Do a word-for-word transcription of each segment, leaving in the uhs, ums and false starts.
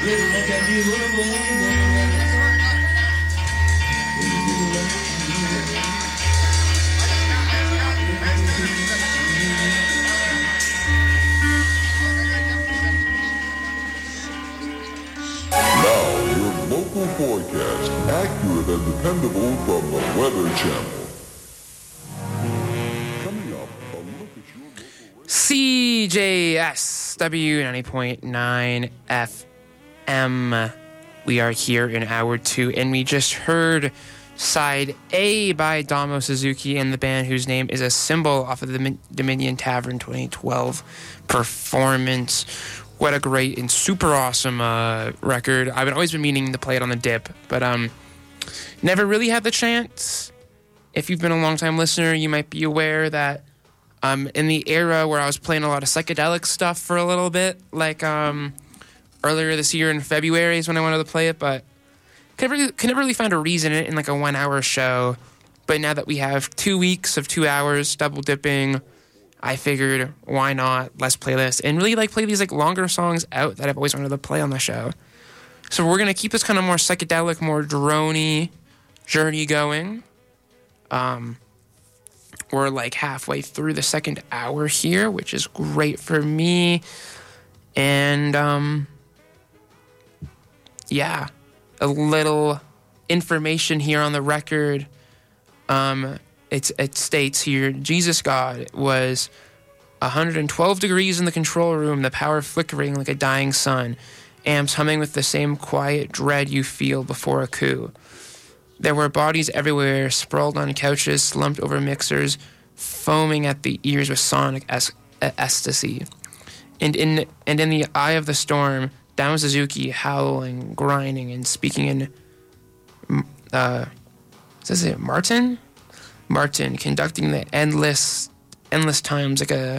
Local forecast, accurate and dependable from the Weather Channel. Coming up, a look at your local... C J S W ninety point nine F M. We are here in hour two, and we just heard Side A by Damo Suzuki and the band whose name is a symbol off of the Dominion Tavern twenty twelve performance. What a great and super awesome uh, record. I've always been meaning to play it on the dip, but um, never really had the chance. If you've been a long-time listener, you might be aware that um, in the era where I was playing a lot of psychedelic stuff for a little bit, like um, earlier this year in February is when I wanted to play it, but could never, really, could never really find a reason in it in like a one-hour show. But now that we have two weeks of two hours double dipping, I figured, why not? Let's play this and really like play these like longer songs out that I've always wanted to play on the show. So we're gonna keep this kind of more psychedelic, more droney journey going. Um, we're like halfway through the second hour here, which is great for me. And um, yeah, a little information here on the record. Um. It's, it states here, Jesus God was one hundred twelve degrees in the control room, the power flickering like a dying sun, amps humming with the same quiet dread you feel before a coup. There were bodies everywhere, sprawled on couches, slumped over mixers, foaming at the ears with sonic es- ecstasy. And in and in the eye of the storm, Damo Suzuki howling, grinding, and speaking in, uh, is it Martin? Martin conducting the endless, endless times like a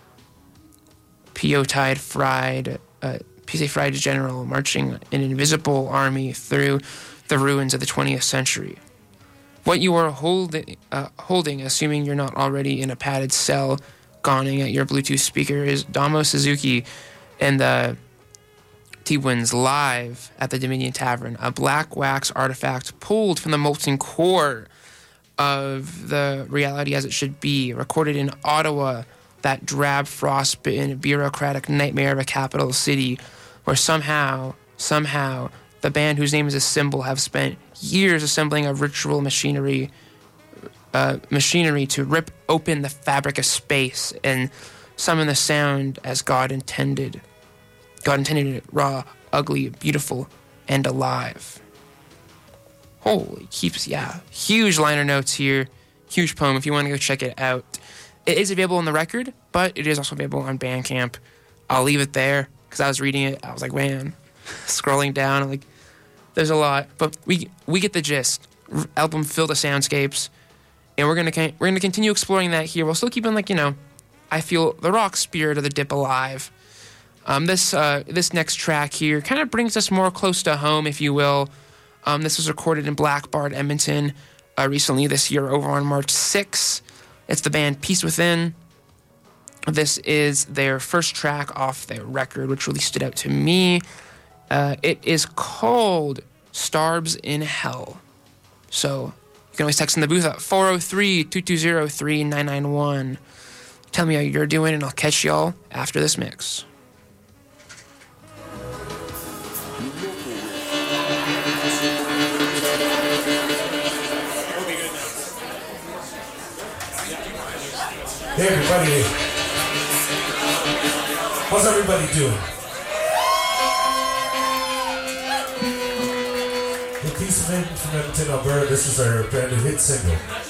P O-tide fried, uh, P C fried general marching an invisible army through the ruins of the twentieth century. What you are holding, uh, holding, assuming you're not already in a padded cell, gawning at your Bluetooth speaker, is Damo Suzuki and the T-Winds live at the Dominion Tavern, a black wax artifact pulled from the molten core of the reality as it should be, recorded in Ottawa, that drab, frostbitten, bureaucratic nightmare of a capital city, where somehow, somehow, the band whose name is a symbol have spent years assembling a ritual machinery, uh, machinery to rip open the fabric of space and summon the sound as God intended. God intended it raw, ugly, beautiful, and alive. Holy keeps, yeah. Huge liner notes here. Huge poem if you want to go check it out. It is available on the record, but it is also available on Bandcamp. I'll leave it there because I was reading it. I was like, man, scrolling down. I'm like, there's a lot. But we we get the gist. R- album filled with soundscapes. And we're going to we're gonna continue exploring that here. We'll still keep in, like, you know, I feel the rock spirit of the dip alive. Um, this, uh, this next track here kind of brings us more close to home, if you will. Um, this was recorded in Black Bart, Edmonton, uh, recently this year over on March sixth. It's the band Peace Within. This is their first track off their record, which really stood out to me. Uh, it is called Starbs in Hell. So you can always text in the booth at four oh three, two two zero, three nine nine one. Tell me how you're doing, and I'll catch y'all after this mix. Hey everybody, how's everybody doing? The Peace Within from Edmonton, Alberta. This is our brand new hit single.